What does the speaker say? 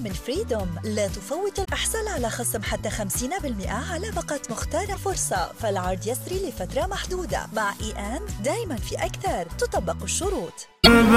من فريدوم. لا تفوت الإحصال على خصم حتى 50% على باقة مختار فرصة، فالعرض يسري لفترة محدودة. مع دايما في أكثر، تطبق الشروط.